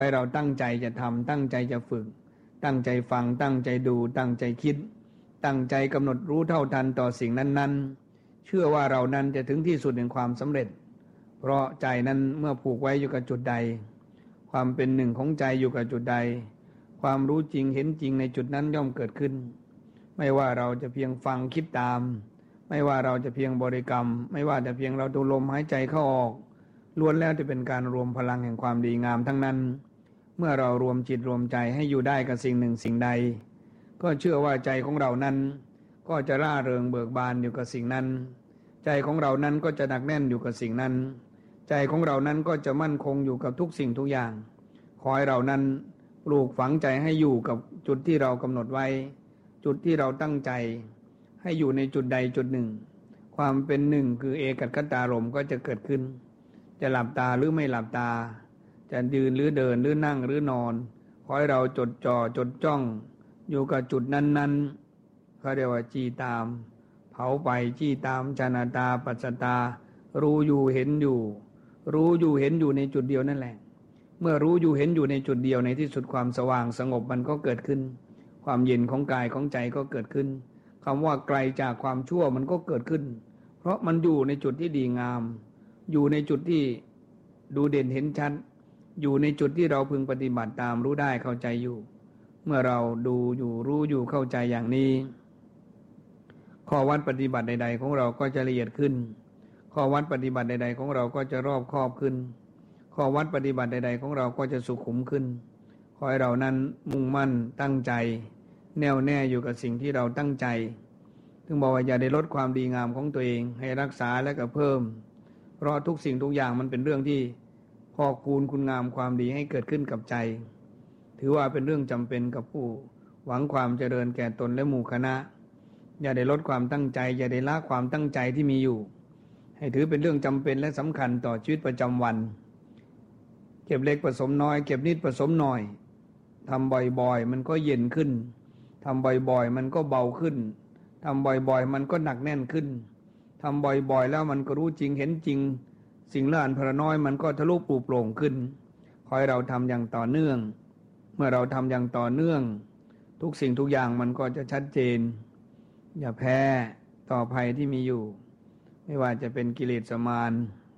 ให้เราตั้งใจจะทำตั้งใจจะฝึกตั้งใจฟังตั้งใจดูตั้งใจคิดตั้งใจกำหนดรู้เท่าทันต่อสิ่งนั้นๆเชื่อว่าเรานั้นจะถึงที่สุดแห่งความสำเร็จเพราะใจนั้นเมื่อผูกไว้อยู่กับจุดใดความเป็นหนึ่งของใจอยู่กับจุดใดความรู้จริงเห็นจริงในจุดนั้นย่อมเกิดขึ้นไม่ว่าเราจะเพียงฟังคิดตามไม่ว่าเราจะเพียงบริกรรมไม่ว่าจะเพียงเราดูลมหายใจเข้าออกล้วนแล้วจะเป็นการรวมพลังแห่งความดีงามทั้งนั้นเมื่อเรารวมจิตรวมใจให้อยู่ได้กับสิ่งหนึ่งสิ่งใดก็เชื่อว่าใจของเรานั้นก็จะร่าเริงเบิกบานอยู่กับสิ่งนั้นใจของเรานั้นก็จะหนักแน่นอยู่กับสิ่งนั้นใจของเรานั้นก็จะมั่นคงอยู่กับทุกสิ่งทุกอย่างขอให้เรานั้นปลูกฝังใจให้อยู่กับจุดที่เรากำหนดไว้จุดที่เราตั้งใจให้อยู่ในจุดใดจุดหนึ่งความเป็นหนึ่งคือเอกัคตารมณ์ก็จะเกิดขึ้นจะหลับตาหรือไม่หลับตาจะยืนหรือเดินหรือนั่งหรือนอนขอให้เราจดจ่อจดจ้องอยู่กับจุดนั้นๆเขาเรียกว่าจี้ตามเผาไปจี้ตามชานาตาปัสสตารู้อยู่เห็นอยู่รู้อยู่เห็นอยู่ในจุดเดียวนั่นแหละเมื่อรู้อยู่เห็นอยู่ในจุดเดียวในที่สุดความสว่างสงบมันก็เกิดขึ้นความเย็นของกายของใจก็เกิดขึ้นคำว่าไกลจากความชั่วมันก็เกิดขึ้นเพราะมันอยู่ในจุดที่ดีงามอยู่ในจุดที่ดูเด่นเห็นชัดอยู่ในจุดที่เราพึงปฏิบัติตามรู้ได้เข้าใจอยู่เมื่อเราดูอยู่รู้อยู่เข้าใจอย่างนี้ข้อวัดปฏิบัติใดๆของเราก็จะละเอียดขึ้นข้อวัดปฏิบัติใดๆของเราก็จะรอบคอบขึ้นข้อวัดปฏิบัติใดๆของเราก็จะสุขุมขึ้นขอให้เรานั้นมุ่งมั่นตั้งใจแน่วแน่อยู่กับสิ่งที่เราตั้งใจถึงบอกว่าอย่าได้ลดความดีงามของตัวเองให้รักษาและก็เพิ่มเพราะทุกสิ่งทุกอย่างมันเป็นเรื่องที่พอกพูนคุณงามความดีให้เกิดขึ้นกับใจถือว่าเป็นเรื่องจำเป็นกับผู้หวังความเจริญแก่ตนและหมู่คณะอย่าได้ลดความตั้งใจอย่าได้ละความตั้งใจที่มีอยู่ให้ถือเป็นเรื่องจำเป็นและสำคัญต่อชีวิตประจำวันเก็บเล็กผสมน้อยเก็บนิดผสมหน่อยทำบ่อยๆมันก็เย็นขึ้นทำบ่อยๆมันก็เบาขึ้นทำบ่อยๆมันก็หนักแน่นขึ้นทำบ่อยๆแล้วมันก็รู้จริงเห็นจริงสิ่งละอันพละน้อยมันก็ทะลุปลุกโปร่งขึ้นขอให้เราทำอย่างต่อเนื่องเมื่อเราทำอย่างต่อเนื่องทุกสิ่งทุกอย่างมันก็จะชัดเจนอย่าแพ้ต่อภัยที่มีอยู่ไม่ว่าจะเป็นกิเลสมาร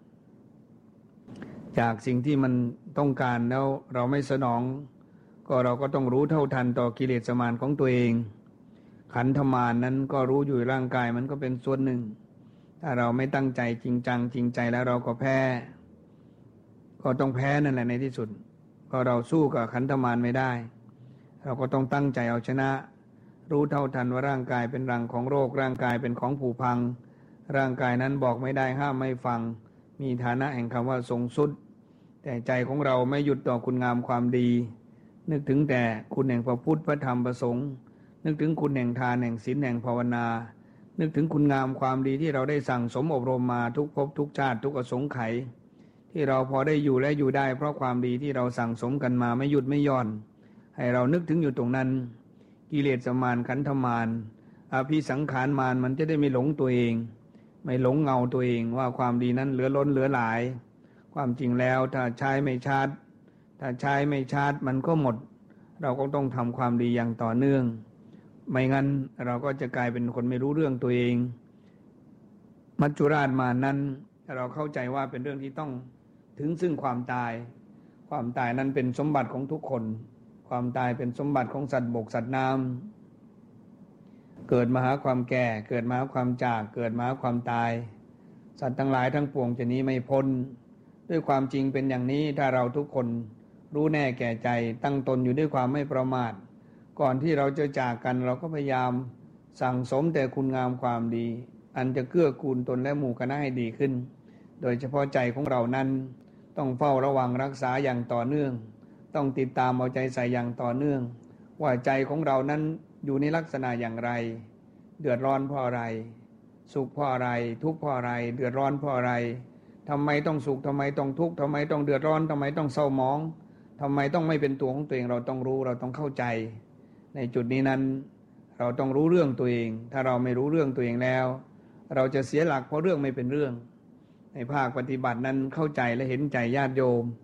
จากสิ่งที่มันต้องการแล้วเราไม่สนองก็เราก็ต้องรู้เท่าทันต่อกิเลสมารของตัวเองขันธมารนั้นก็รู้อยู่ร่างกายมันก็เป็นส่วนหนึ่งถ้าเราไม่ตั้งใจจริงจังจริงใจแล้วเราก็แพ้ก็ต้องแพ้นั่นแหละในที่สุดเพราะเราสู้กับขันธมารไม่ได้เราก็ต้องตั้งใจเอาชนะรู้เท่าทันว่าร่างกายเป็นรังของโรคร่างกายเป็นของผุพังร่างกายนั้นบอกไม่ได้ห้ามไม่ฟังมีฐานะแห่งคำว่าทรงสุดแต่ใจของเราไม่หยุดต่อคุณงามความดีนึกถึงแต่คุณแห่งพระพุทธพระธรรมพระสงฆ์นึกถึงคุณแห่งทานแห่งศีลแห่งภาวนานึกถึงคุณงามความดีที่เราได้สั่งสมอบรมมาทุกภพทุกชาติทุกอสงไขยที่เราพอได้อยู่และอยู่ได้เพราะความดีที่เราสั่งสมกันมาไม่หยุดไม่หย่อนให้เรานึกถึงอยู่ตรงนั้นกิเลสมารขันธมารอภิสังขารมารมันจะได้ไม่หลงตัวเองไม่หลงเงาตัวเองว่าความดีนั้นเหลือล้นเหลือหลายความจริงแล้วถ้าใช้ไม่ชาร์จถ้าใช้ไม่ชาร์จมันก็หมดเราก็ต้องทำความดีอย่างต่อเนื่องไม่งั้นเราก็จะกลายเป็นคนไม่รู้เรื่องตัวเองมัจจุราชมานั้นเราเข้าใจว่าเป็นเรื่องที่ต้องถึงซึ่งความตายความตายนั้นเป็นสมบัติของทุกคนความตายเป็นสมบัติของสัตว์บกสัตว์น้ำเกิดมาหาความแก่เกิดมาหาความจากเกิดมาหาความตายสัตว์ทั้งหลายทั้งปวงจะหนีไม่พ้นด้วยความจริงเป็นอย่างนี้ถ้าเราทุกคนรู้แน่แก่ใจตั้งตนอยู่ด้วยความไม่ประมาทก่อนที่เราจะจากกันเราก็พยายามสั่งสมแต่คุณงามความดีอันจะเกื้อกูลตนและหมู่คณะให้ดีขึ้นโดยเฉพาะใจของเรานั้นต้องเฝ้าระวังรักษาอย่างต่อเนื่องต้องติดตามเอาใจใส่อย่างต่อเนื่องว่าใจของเรานั้นอยู่ในลักษณะอย่างไรเดือดร้อนเพราะอะไรสุขเพราะอะไรทุกข์เพราะอะไรเดือดร้อนเพราะอะไรทำไมต้องสุขทำไมต้องทุกข์ทำไมต้องเดือดร้อนทำไมต้องเศร้าหมองทำไมต้องไม่เป็นตัวของตัวเองเราต้องรู้เราต้องเข้าใจในจุดนี้นั้นเราต้องรู้เรื่องตัวเองถ้าเราไม่รู้เรื่องตัวเองแล้วเราจะเสียหลักเพราะเรื่องไม่เป็นเรื่องในภาคปฏิบัตินั้นเข้าใจและเห็นใจญาติโยม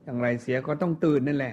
อย่างไรเสียก็ต้องตื่นนั่นแหละ